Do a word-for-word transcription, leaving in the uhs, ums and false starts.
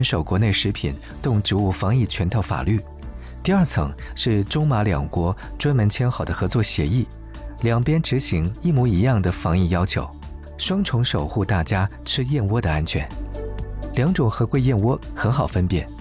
守国内食品、动植物防疫全套法律。第二层是中马两国专门签好的合作协议，两边执行一模一样的防疫要求，双重守护大家吃燕窝的安全。两种合规燕窝很好分辨，